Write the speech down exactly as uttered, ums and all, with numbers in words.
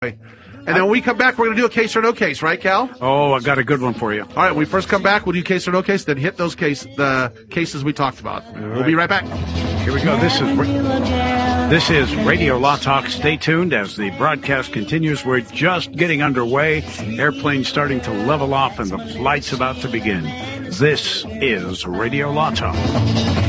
And then when we come back, we're going to do a case or no case, right, Cal? Oh, I got a good one for you. All right, when we first come back, we'll do case or no case, then hit those case the cases we talked about. Right. We'll be right back. Here we go. This is this is Radio Law Talk. Stay tuned as the broadcast continues. We're just getting underway. Airplanes starting to level off, and the flight's about to begin. This is Radio Law Talk.